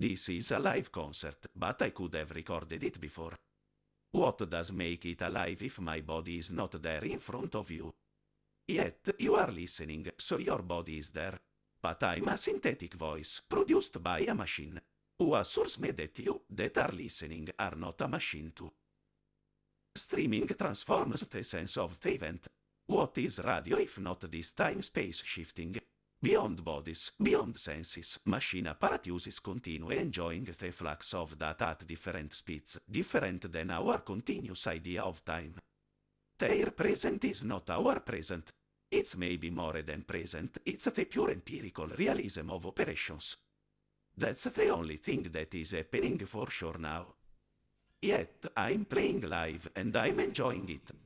This is a live concert, but I could have recorded it before. What does make it alive if my body is not there in front of you? Yet, you are listening, so your body is there. But I'm a synthetic voice, produced by a machine, who assures me that you, that are listening, are not a machine too. Streaming transforms the sense of the event. What is radio if not this time-space shifting? Beyond bodies, beyond senses, machine apparatuses continue enjoying the flux of data at different speeds, different than our continuous idea of time. Their present is not our present. It's maybe more than present, it's the pure empirical realism of operations. That's the only thing that is happening for sure now. Yet, I'm playing live and I'm enjoying it.